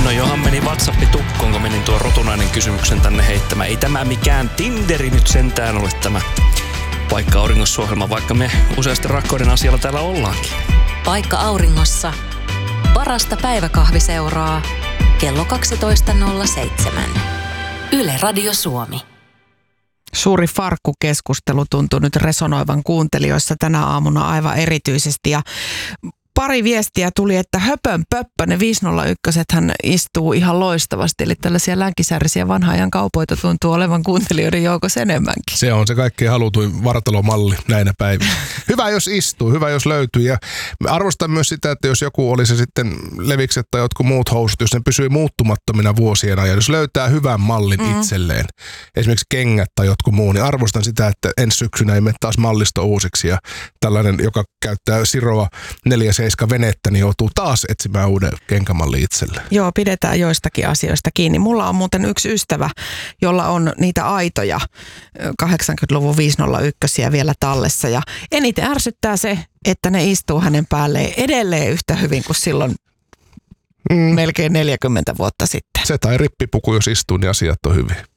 No johan meni WhatsAppi tukkoon, kun menin tuo rotunainen kysymyksen tänne heittämään. Ei tämä mikään Tinderi nyt sentään ole tämä Paikka Auringossa-ohjelma, vaikka me useasti rakkauden asialla täällä ollaankin. Paikka Auringossa. Parasta päiväkahviseuraa. Kello 12.07. Yle Radio Suomi. Suuri farkkukeskustelu tuntuu nyt resonoivan kuuntelijoissa tänä aamuna aivan erityisesti ja pari viestiä tuli, että höpön pöppö, ne 501-hän istuu ihan loistavasti. Eli tällaisia länkisärisiä vanhan ajan kaupoita tuntuu olevan kuuntelijoiden joukossa enemmänkin. Se on se kaikkein halutuin vartalomalli näinä päivinä. Hyvä jos istuu, hyvä jos löytyy. Ja arvostan myös sitä, että jos joku oli se sitten levikset tai jotkut muut housut, jos ne pysyy muuttumattomina vuosien ajan. Jos löytää hyvän mallin itselleen, esimerkiksi kengät tai jotkut muu, niin arvostan sitä, että ensi syksynä ei mene taas mallisto uusiksi. Ja tällainen, joka käyttää Siroa 4-7 venettä, niin joutuu taas etsimään uuden kenkämalli itselleen. Joo, pidetään joistakin asioista kiinni. Mulla on muuten yksi ystävä, jolla on niitä aitoja 80-luvun 501 vielä tallessa. Ja eniten ärsyttää se, että ne istuu hänen päälleen edelleen yhtä hyvin kuin silloin melkein 40 vuotta sitten. Se tai rippipuku, jos istuu, niin asiat on hyvin.